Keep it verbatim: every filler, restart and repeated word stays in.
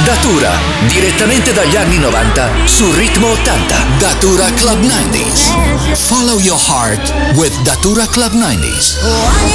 Datura, direttamente dagli anni novanta su Ritmo ottanta. Datura Club novanta. Follow your heart with Datura Club novanta.